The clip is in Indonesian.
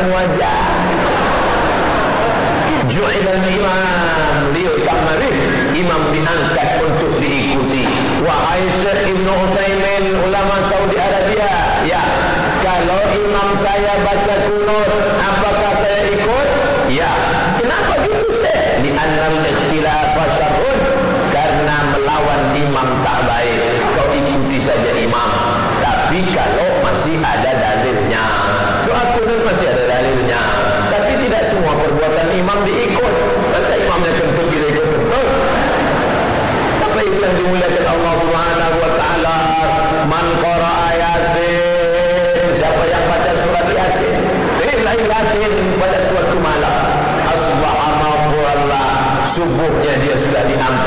wajah. Ju'ilal imam liyu'tammarih, imam diangkat untuk diikuti. Wahai Syekh Ibnu Utsaimin, ulama Saudi Arabia, ya, kalau imam saya baca kunut, apakah saya ikut? Ya. Kenapa gitu, Syekh? Li'annal ikhtilafa syarrun, karena melawan imam tak baik. Kau ikuti saja imam, tapi kalau masih ada dalilnya, doa kunut masih ada dalilnya, tapi tidak semua perbuatan imam diikut. Masa imamnya kentut kita ikut kentut? Apa itu yang dimuliakan Allah Subhanahu wa taala? Man qara'a Yasin, siapa yang baca surat Yasin fi lailatin, pada suatu malam, asbaha maghfurallah, subuhnya dia sudah diampuni.